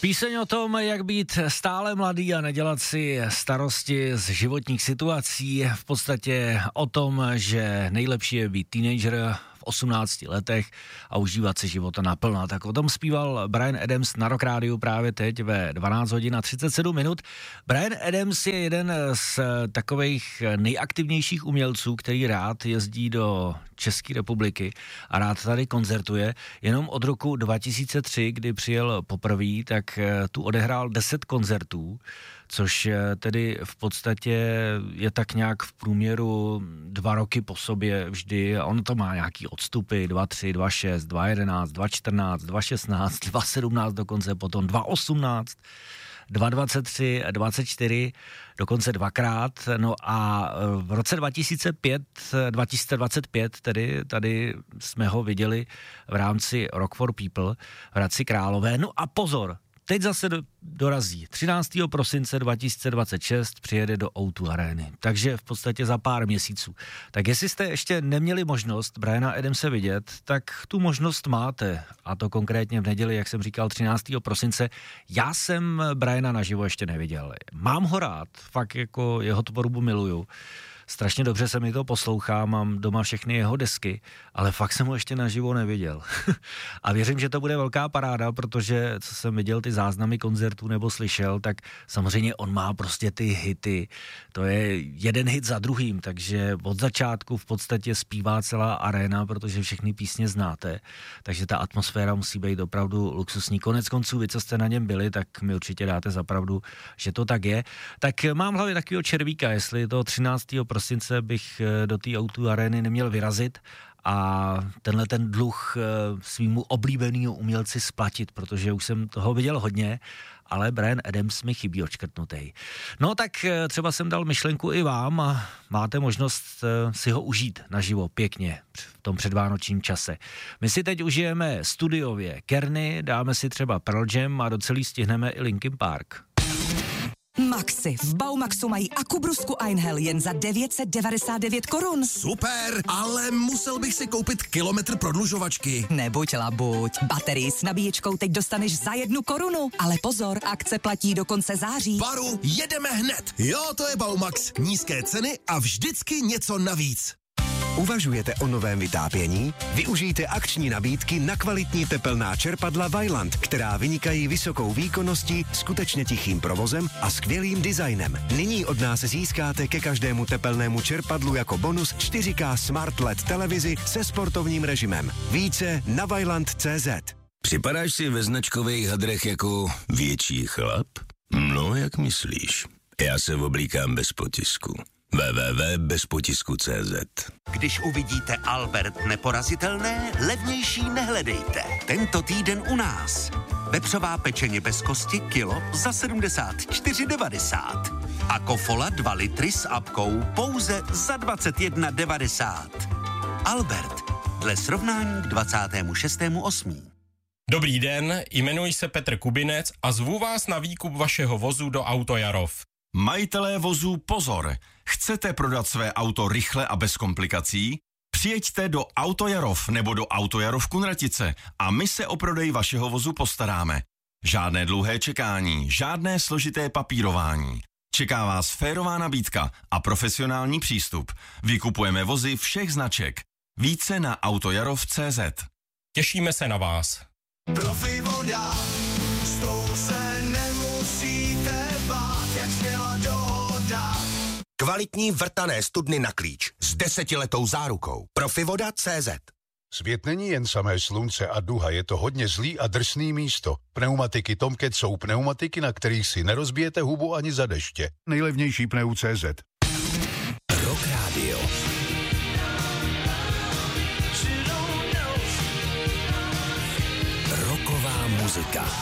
Píseň o tom, jak být stále mladý a nedělat si starosti z životních situací, v podstatě o tom, že nejlepší je být teenager v 18 letech a užívat si života naplno. Tak o tom zpíval Bryan Adams na Rock Rádiu právě teď ve 12 hodin a 37 minut. Bryan Adams je jeden z takových nejaktivnějších umělců, který rád jezdí do České republiky a rád tady koncertuje. Jenom od roku 2003, kdy přijel poprvé, tak tu odehrál 10 koncertů, což tedy v podstatě je tak nějak v průměru 2 roky po sobě vždy. On to má nějaký odstupy 2.3, 2.6, 2.11, 2.14, 2.16, 2.17 dokonce, potom 2.18, 2.23, 24, dokonce 2krát. No a v roce 2025 tedy tady jsme ho viděli v rámci Rock for People v Hradci Králové. No a pozor, teď zase dorazí. 13. prosince 2026 přijede do O2 Areny. Takže v podstatě za pár měsíců. Tak jestli jste ještě neměli možnost Bryana Adamse vidět, tak tu možnost máte. A to konkrétně v neděli, jak jsem říkal, 13. prosince. Já jsem Bryana naživo ještě neviděl. Mám ho rád, fakt jako jeho tvorbu miluju. Strašně dobře se mi to poslouchá, mám doma všechny jeho desky, ale fakt jsem ho ještě naživo neviděl. A věřím, že to bude velká paráda, protože co jsem viděl ty záznamy koncertů nebo slyšel, tak samozřejmě on má prostě ty hity. To je jeden hit za druhým, takže od začátku v podstatě zpívá celá aréna, protože všechny písně znáte. Takže ta atmosféra musí být opravdu luxusní. Konec konců, vy, co jste na něm byli, tak mi určitě dáte za pravdu, že to tak je. Tak mám v hlavě takového červíka, jestli to 13. prosince bych do té O2 Areny neměl vyrazit a tenhle ten dluh svýmu oblíbenému umělci splatit, protože už jsem toho viděl hodně, ale Bryan Adams mi chybí odškrtnutej. No tak třeba jsem dal myšlenku i vám a máte možnost si ho užít naživo pěkně v tom předvánočním čase. My si teď užijeme studiově Kerny, dáme si třeba Pearl Jam a docelý stihneme i Linkin Park. Maxi. V Baumaxu mají akubrusku Einhell jen za 999 korun. Super, ale musel bych si koupit kilometr prodlužovačky. Nebuď labuť. Baterii s nabíječkou teď dostaneš za 1 korunu. Ale pozor, akce platí do konce září. Baru, jedeme hned. Jo, to je Baumax. Nízké ceny a vždycky něco navíc. Uvažujete o novém vytápění? Využijte akční nabídky na kvalitní tepelná čerpadla Vaillant, která vynikají vysokou výkonností, skutečně tichým provozem a skvělým designem. Nyní od nás získáte ke každému tepelnému čerpadlu jako bonus 4K Smart LED televizi se sportovním režimem. Více na vaillant.cz. Připadáš si ve značkových hadrech jako větší chlap? No, jak myslíš? Já se oblíkám bez potisku. www.bezpotisku.cz. Když uvidíte Albert neporazitelné, levnější nehledejte. Tento týden u nás. Vepřová pečeně bez kosti kilo za 74,90. A kofola 2 litry s apkou pouze za 21,90. Albert, dle srovnání k 26.8. Dobrý den, jmenuji se Petr Kubinec a zvu vás na výkup vašeho vozu do Autojarov. Majitelé vozů pozor! Chcete prodat své auto rychle a bez komplikací? Přijeďte do Autojarov nebo do Autojarov Kunratice a my se o prodej vašeho vozu postaráme. Žádné dlouhé čekání, žádné složité papírování. Čeká vás férová nabídka a profesionální přístup. Vykupujeme vozy všech značek. Více na autojarov.cz. Těšíme se na vás. Profivoda, s tou se nemusíte bát, jak směla dohoda. Kvalitní vrtané studny na klíč s 10letou zárukou. Profivoda.cz. Svět není jen samé slunce a duha, je to hodně zlý a drsný místo. Pneumatiky Tomcat jsou pneumatiky, na kterých si nerozbijete hubu ani za deště. Nejlevnější pneu.cz. Rock Radio. Rocková muzika.